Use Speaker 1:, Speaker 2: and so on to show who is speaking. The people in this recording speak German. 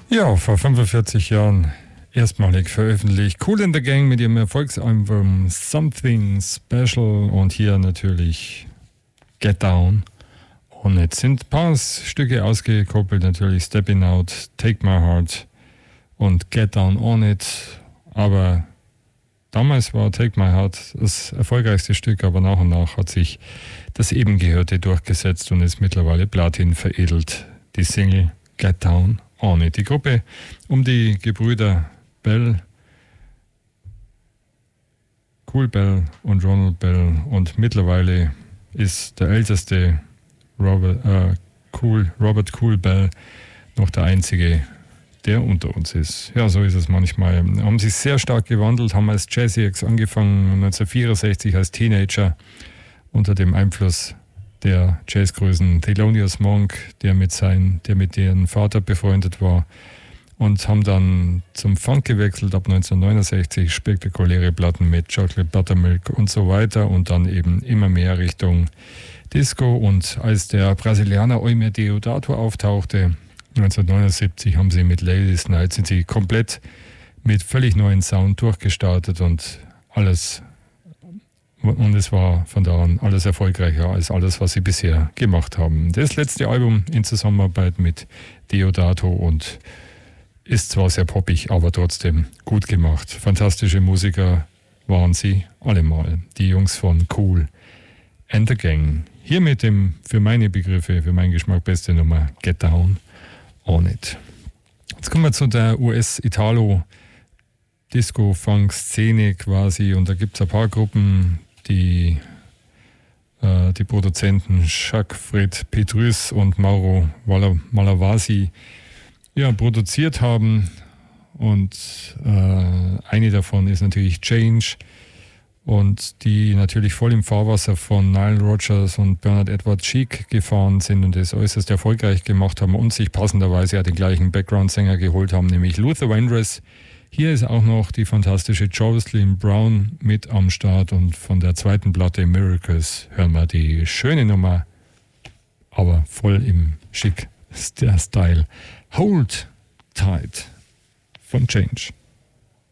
Speaker 1: Ja, vor 45 Jahren erstmalig veröffentlicht. Kool and the Gang mit ihrem Erfolgsalbum Something Special und hier natürlich Get Down. Und jetzt sind ein paar Stücke ausgekoppelt, natürlich Stepping Out, Take My Heart und Get Down On It. Aber damals war Take My Heart das erfolgreichste Stück, aber nach und nach hat sich das eben Gehörte durchgesetzt und ist mittlerweile Platin veredelt. Die Single Get Down On It. Die Gruppe um die Gebrüder Bell, Cool Bell und Ronald Bell, und mittlerweile ist der älteste Robert Cool Bell noch der einzige, der unter uns ist. Ja, so ist es manchmal. Haben sich sehr stark gewandelt, haben als Jazzy X angefangen, 1964 als Teenager unter dem Einfluss der Jazzgrößen Thelonious Monk, der mit deren Vater befreundet war, und haben dann zum Funk gewechselt ab 1969, spektakuläre Platten mit Chocolate Buttermilk und so weiter, und dann eben immer mehr Richtung Disco. Und als der Brasilianer Eumir Deodato auftauchte, 1979, haben sie mit Ladies Night sind sie komplett mit völlig neuen Sound durchgestartet und es war von da an alles erfolgreicher als alles, was sie bisher gemacht haben. Das letzte Album in Zusammenarbeit mit Deodato und ist zwar sehr poppig, aber trotzdem gut gemacht. Fantastische Musiker waren sie allemal. Die Jungs von Kool and the Gang. Hier mit dem, für meine Begriffe, für meinen Geschmack beste Nummer, Get Down On It. Jetzt kommen wir zu der US-Italo-Disco-Funk-Szene quasi, und da gibt es ein paar Gruppen, die Produzenten Jacques Fred Petrus und Mauro Malavasi produziert haben, und eine davon ist natürlich Change, und die natürlich voll im Fahrwasser von Nile Rodgers und Bernard Edward Cheek gefahren sind und das äußerst erfolgreich gemacht haben und sich passenderweise ja den gleichen Background-Sänger geholt haben, nämlich Luther Vandross. Hier ist auch noch die fantastische Jocelyn Brown mit am Start, und von der zweiten Platte Miracles hören wir die schöne Nummer, aber voll im Schick der Style, Hold Tight von Change.